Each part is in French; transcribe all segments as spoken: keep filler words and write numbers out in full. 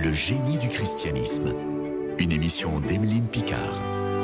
Le génie du christianisme. Une émission d'Emeline Picard.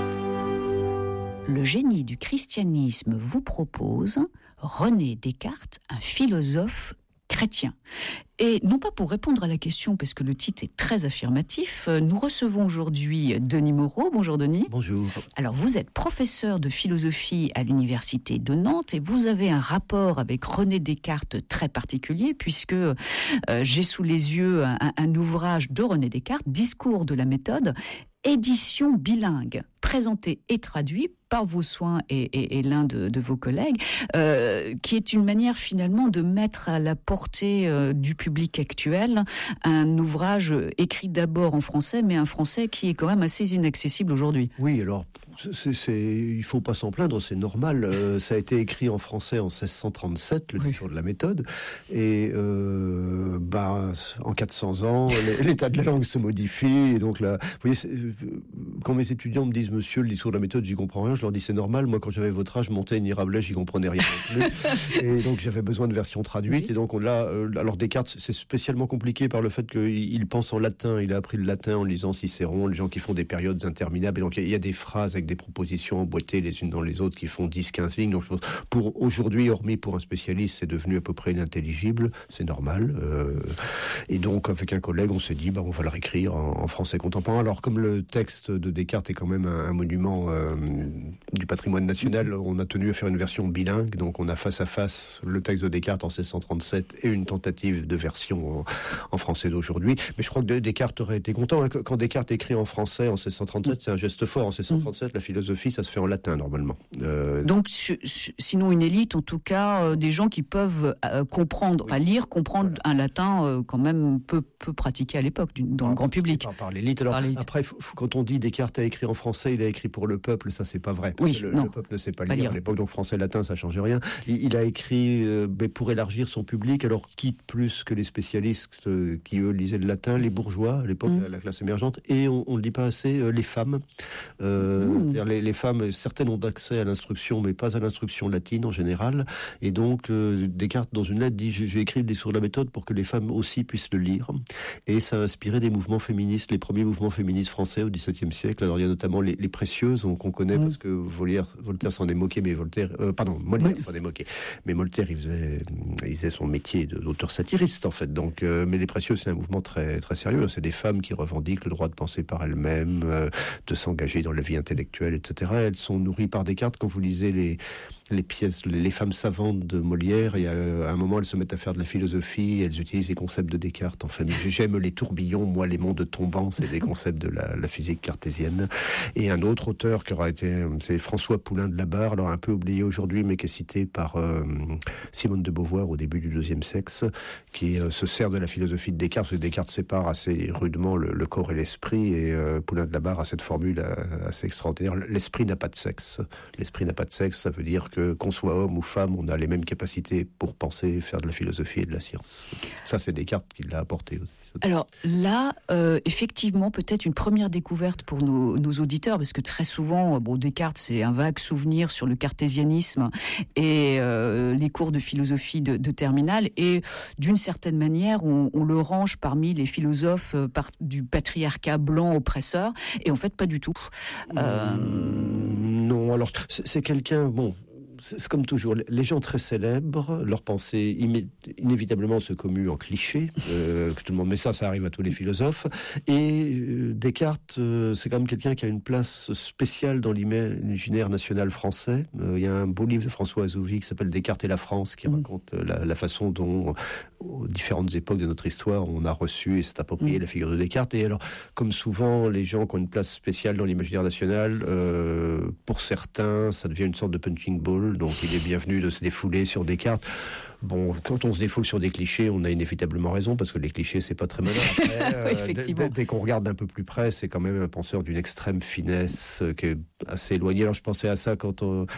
Le génie du christianisme vous propose René Descartes, un philosophe chrétien. Et non pas pour répondre à la question, parce que le titre est très affirmatif, nous recevons aujourd'hui Denis Moreau. Bonjour Denis. Bonjour. Alors vous êtes professeur de philosophie à l'université de Nantes et vous avez un rapport avec René Descartes très particulier, puisque euh, j'ai sous les yeux un, un ouvrage de René Descartes, Discours de la méthode, édition bilingue, présenté et traduit par vos soins et, et, et l'un de, de vos collègues, euh, qui est une manière finalement de mettre à la portée euh, du public actuel un ouvrage écrit d'abord en français, mais un français qui est quand même assez inaccessible aujourd'hui. Oui, alors, c'est, c'est, il ne faut pas s'en plaindre, c'est normal. Euh, ça a été écrit en français en seize cent trente-sept, le discours oui. de la méthode, et euh, bah, en quatre cents ans, l'état de la langue se modifie, et donc là, vous voyez, quand mes étudiants me disent « Monsieur, le discours de la méthode, j'y comprends rien », je leur dis c'est normal, moi quand j'avais votre âge, Montaigne et Rabelais, j'y comprenais rien non plus. Et donc j'avais besoin de versions traduites. Oui. Et donc on l'a. Euh, alors Descartes, c'est spécialement compliqué par le fait qu'il il pense en latin. Il a appris le latin en lisant Cicéron, les gens qui font des périodes interminables. Et donc il y, y a des phrases avec des propositions emboîtées les unes dans les autres qui font dix quinze lignes. Donc pour aujourd'hui, hormis pour un spécialiste, c'est devenu à peu près inintelligible. C'est normal. Euh, et donc avec un collègue, on s'est dit bah on va le réécrire en, en français contemporain. Alors comme le texte de Descartes est quand même un, un monument euh, du patrimoine national, on a tenu à faire une version bilingue, donc on a face à face le texte de Descartes en seize cent trente-sept et une tentative de version en, en français d'aujourd'hui. Mais je crois que Descartes aurait été content. Hein. Quand Descartes écrit en français en seize cent trente-sept, c'est un geste fort. En seize cent trente-sept, la philosophie, ça se fait en latin normalement. Euh... Donc, su- su- sinon une élite, en tout cas, euh, des gens qui peuvent euh, comprendre, oui. enfin lire, comprendre voilà. un latin euh, quand même peu, peu pratiqué à l'époque du, dans par, le grand public. Par, par l'élite. Alors par l'élite. Après, f- f- quand on dit Descartes a écrit en français, il a écrit pour le peuple, ça c'est pas vrai. Oui, le, non. le peuple ne sait pas, pas lire, lire à l'époque, donc français-latin, ça change rien. Il, il a écrit euh, mais pour élargir son public, alors quitte plus que les spécialistes euh, qui, eux, lisaient le latin, les bourgeois, à l'époque, mmh. la, la classe émergente, et on ne le dit pas assez, euh, les femmes. Euh, mmh. C'est-à-dire les, les femmes, certaines ont accès à l'instruction, mais pas à l'instruction latine en général, et donc euh, Descartes, dans une lettre, dit « J'ai écrit le discours de la méthode pour que les femmes aussi puissent le lire », et ça a inspiré des mouvements féministes, les premiers mouvements féministes français au dix-septième siècle. Alors il y a notamment les, les précieuses, qu'on connaît mmh. parce que Voltaire, Voltaire s'en est moqué, mais Voltaire, euh, pardon, Molière oui. s'en est moqué. Mais Voltaire, il faisait, il faisait son métier d'auteur satiriste, en fait. Donc, euh, mais les précieuses, c'est un mouvement très, très sérieux. C'est des femmes qui revendiquent le droit de penser par elles-mêmes, euh, de s'engager dans la vie intellectuelle, et cetera. Elles sont nourries par Descartes. Quand vous lisez les, les pièces, les femmes savantes de Molière, il y a, à un moment, elles se mettent à faire de la philosophie, elles utilisent les concepts de Descartes. Enfin, j'aime les tourbillons, moi, les mondes tombants, c'est des concepts de la, la physique cartésienne. Et un autre auteur qui aura été, c'est François Poulain de la Barre, alors un peu oublié aujourd'hui, mais qui est cité par euh, Simone de Beauvoir au début du deuxième sexe, qui euh, se sert de la philosophie de Descartes, parce que Descartes sépare assez rudement le, le corps et l'esprit, et euh, Poulain de la Barre a cette formule euh, assez extraordinaire. L'esprit n'a pas de sexe. L'esprit n'a pas de sexe, ça veut dire que qu'on soit homme ou femme, on a les mêmes capacités pour penser, faire de la philosophie et de la science. Ça, c'est Descartes qui l'a apporté aussi. Alors là, euh, effectivement, peut-être une première découverte pour nos, nos auditeurs, parce que très souvent, bon, Descartes, c'est un vague souvenir sur le cartésianisme et euh, les cours de philosophie de, de terminale, et d'une certaine manière, on, on le range parmi les philosophes euh, par, du patriarcat blanc oppresseur, et en fait, pas du tout. Euh... Non, alors, c'est, c'est quelqu'un, bon... C'est comme toujours, les gens très célèbres, leurs pensées imé- inévitablement se commuent en clichés, euh, que tout le monde, mais ça, ça arrive à tous les philosophes. Et euh, Descartes, euh, c'est quand même quelqu'un qui a une place spéciale dans l'imaginaire national français. Euh, il y a un beau livre de François Azouvi qui s'appelle Descartes et la France, qui mmh. raconte la, la façon dont, aux différentes époques de notre histoire, on a reçu et s'est approprié mmh. la figure de Descartes. Et alors, comme souvent, les gens qui ont une place spéciale dans l'imaginaire national, euh, pour certains, ça devient une sorte de punching ball. Donc il est bienvenu de se défouler sur Descartes. Bon, quand on se défoule sur des clichés, on a inévitablement raison, parce que les clichés, c'est pas très malin. Après, euh, oui, effectivement. Dès, dès qu'on regarde d'un peu plus près, c'est quand même un penseur d'une extrême finesse, euh, qui est assez éloigné. Alors je pensais à ça quand on...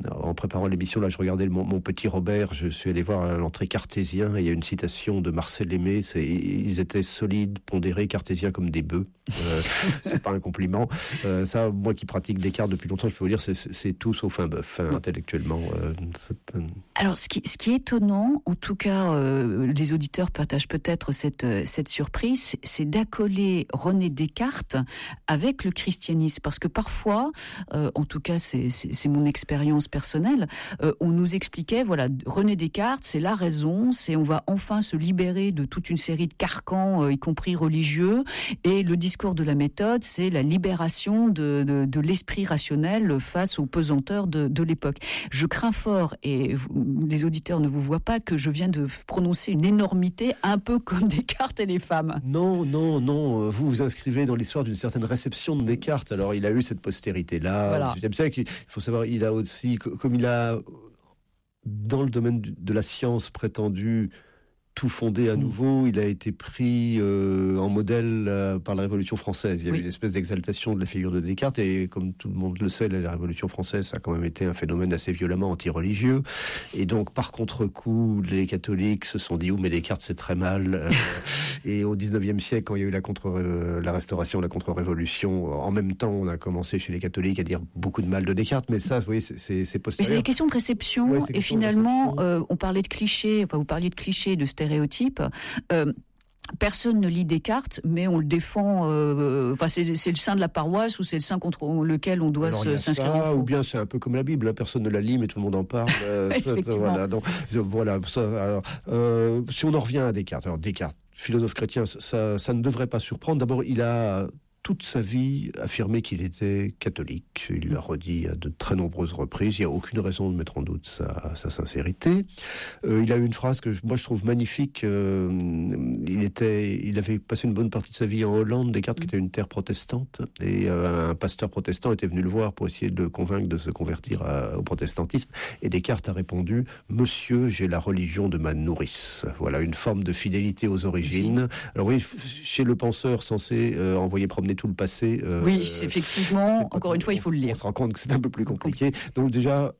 en préparant l'émission, là, je regardais mon, mon petit Robert, je suis allé voir l'entrée cartésien, et il y a une citation de Marcel Aimé, c'est, ils étaient solides, pondérés, cartésiens comme des bœufs. Euh, c'est pas un compliment. Euh, ça, moi qui pratique Descartes depuis longtemps, je peux vous dire, c'est, c'est tout sauf un bœuf, hein, intellectuellement. Euh, c'est un... Alors, ce qui, ce qui est étonnant, en tout cas, euh, les auditeurs partagent peut-être cette, cette surprise, c'est d'accoler René Descartes avec le christianisme, parce que parfois, euh, en tout cas, c'est, c'est, c'est mon expérience personnelle, euh, on nous expliquait, voilà, René Descartes, c'est la raison, c'est on va enfin se libérer de toute une série de carcans, euh, y compris religieux, et le discours de la méthode, c'est la libération de, de, de l'esprit rationnel face aux pesanteurs de, de l'époque. Je crains fort, et vous, les auditeurs ne vous voient pas, que je viens de prononcer une énormité, un peu comme Descartes et les femmes. Non, non, non, vous vous inscrivez dans l'histoire d'une certaine réception de Descartes. Alors, il a eu cette postérité-là. Voilà. au dix-huitième siècle, il faut savoir, il a aussi, comme il a, dans le domaine de la science prétendue, tout fondé à nouveau, il a été pris euh, en modèle euh, par la Révolution française. Il y a oui. eu une espèce d'exaltation de la figure de Descartes, et comme tout le monde le sait, la Révolution française, ça a quand même été un phénomène assez violemment anti-religieux. Et donc, par contre-coup, les catholiques se sont dit « Oh, mais Descartes, c'est très mal euh, ». Et au dix-neuvième siècle, quand il y a eu la, contre, euh, la Restauration, la contre-révolution, en même temps, on a commencé chez les catholiques à dire beaucoup de mal de Descartes, mais ça, vous voyez, c'est, c'est, c'est postérieur. Mais c'est des questions de réception, ouais, et finalement, euh, on parlait de clichés, enfin, vous parliez de clichés, de stéréotypes. Euh, Personne ne lit Descartes, mais on le défend. Euh, enfin, c'est, c'est le saint de la paroisse, ou c'est le saint contre lequel on doit Alors, se, s'inscrire ça, en faux. Ou bien c'est un peu comme la Bible, hein, personne ne la lit, mais tout le monde en parle. Euh, ça, ça, voilà, donc, voilà. Ça, alors, euh, si on en revient à Descartes, alors Descartes, philosophe chrétien, ça, ça ne devrait pas surprendre. D'abord, il a toute sa vie affirmé qu'il était catholique. Il l'a redit à de très nombreuses reprises. Il n'y a aucune raison de mettre en doute sa, sa sincérité. Euh, il a eu une phrase que moi je trouve magnifique. Euh, il, était, il avait passé une bonne partie de sa vie en Hollande, Descartes, qui était une terre protestante. Et euh, un pasteur protestant était venu le voir pour essayer de le convaincre de se convertir à, au protestantisme. Et Descartes a répondu « Monsieur, j'ai la religion de ma nourrice ». Voilà, une forme de fidélité aux origines. Alors oui, chez le penseur censé euh, envoyer promener tout le passé. Euh, oui, c'est effectivement, c'est encore une fois, il faut le lire. On se rend compte que c'est un peu plus compliqué. Donc déjà,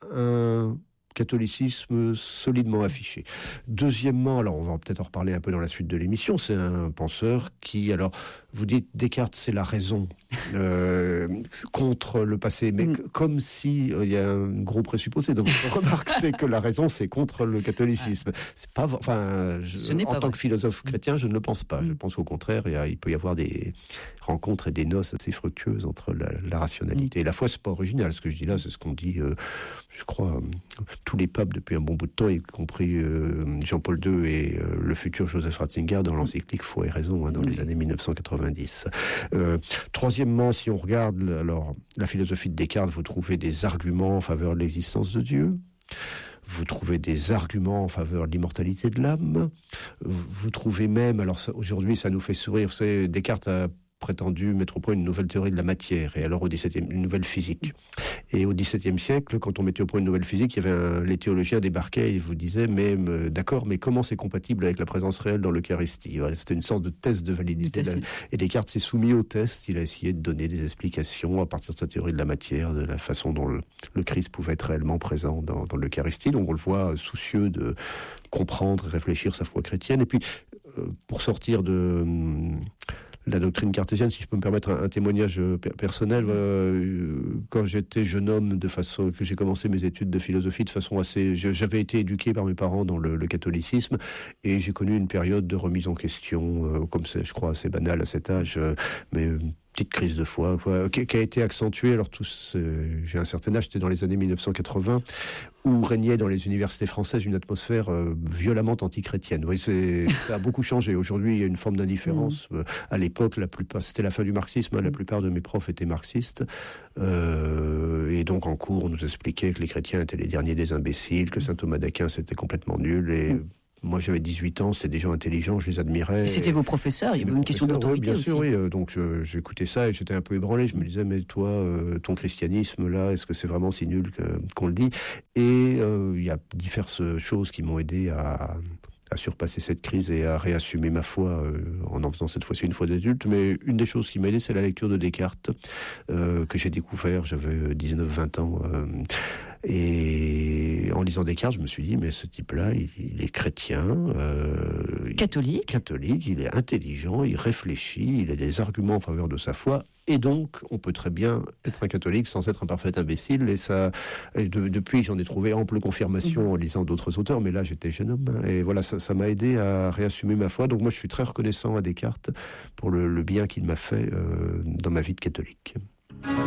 un catholicisme solidement affiché. Deuxièmement, alors on va peut-être en reparler un peu dans la suite de l'émission, c'est un penseur qui, alors, vous dites Descartes, c'est la raison euh, contre le passé, mais mm. comme si il euh, y a un gros présupposé. Donc votre remarque, c'est que la raison, c'est contre le catholicisme. C'est pas, enfin, je, en tant vrai. que philosophe chrétien, je ne le pense pas. Mm. Je pense qu'au contraire, il, y a, il peut y avoir des rencontres et des noces assez fructueuses entre la, la rationalité mm. et la foi. C'est pas original. Ce que je dis là, c'est ce qu'on dit, euh, je crois, euh, tous les papes depuis un bon bout de temps, y compris euh, Jean-Paul deux et euh, le futur Joseph Ratzinger dans l'encyclique Foi et raison, hein, dans mm. les années mille neuf cent quatre-vingt-dix. Euh, troisièmement, si on regarde alors, la philosophie de Descartes, vous trouvez des arguments en faveur de l'existence de Dieu. Vous trouvez des arguments en faveur de l'immortalité de l'âme. Vous trouvez même, alors ça, aujourd'hui ça nous fait sourire, vous savez, Descartes a prétendu mettre au point une nouvelle théorie de la matière, et alors au dix-septième, une nouvelle physique. Et au dix-septième siècle, quand on mettait au point une nouvelle physique, il y avait un, les théologiens débarquaient et vous disaient, mais euh, d'accord, mais comment c'est compatible avec la présence réelle dans l'Eucharistie? Voilà, c'était une sorte de test de validité. La, et Descartes s'est soumis au test, il a essayé de donner des explications à partir de sa théorie de la matière, de la façon dont le, le Christ pouvait être réellement présent dans, dans l'Eucharistie. Donc on le voit soucieux de comprendre et réfléchir sa foi chrétienne. Et puis, euh, pour sortir de... Hum, la doctrine cartésienne, si je peux me permettre un, un témoignage euh, personnel, euh, quand j'étais jeune homme, de façon que j'ai commencé mes études de philosophie de façon assez, je, j'avais été éduqué par mes parents dans le, le catholicisme, et j'ai connu une période de remise en question, euh, comme c'est, je crois, assez banal à cet âge, euh, mais euh, petite crise de foi, quoi, qui, qui a été accentuée. Alors tous, euh, j'ai un certain âge, c'était dans les années mille neuf cent quatre-vingts, où régnait dans les universités françaises une atmosphère euh, violemment antichrétienne. Oui, c'est, ça a beaucoup changé. Aujourd'hui, il y a une forme d'indifférence. Mmh. Euh, à l'époque, la plupart, c'était la fin du marxisme, hein, la plupart de mes profs étaient marxistes. Euh, et donc, en cours, on nous expliquait que les chrétiens étaient les derniers des imbéciles, que saint Thomas d'Aquin, c'était complètement nul. Et mmh. moi, j'avais dix-huit ans, c'était des gens intelligents, je les admirais. Et c'était et... vos professeurs, il y avait une question d'autorité oui, bien aussi. sûr, oui. Donc, je, j'écoutais ça et j'étais un peu ébranlé. Je me disais, mais toi, euh, ton christianisme, là, est-ce que c'est vraiment si nul que, qu'on le dit? Et euh, il y a diverses choses qui m'ont aidé à, à surpasser cette crise et à réassumer ma foi euh, en en faisant cette fois-ci une foi d'adulte. Mais une des choses qui m'a aidé, c'est la lecture de Descartes, euh, que j'ai découvert, j'avais dix-neuf vingt ans. Euh, Et en lisant Descartes, je me suis dit, mais ce type-là, il, il est chrétien, euh, catholique. catholique, il est intelligent, il réfléchit, il a des arguments en faveur de sa foi, et donc on peut très bien être un catholique sans être un parfait imbécile. Et ça, et de, depuis, j'en ai trouvé ample confirmation en lisant d'autres auteurs, mais là, j'étais jeune homme, hein, et voilà, ça, ça m'a aidé à réassumer ma foi. Donc moi, je suis très reconnaissant à Descartes pour le, le bien qu'il m'a fait euh, dans ma vie de catholique.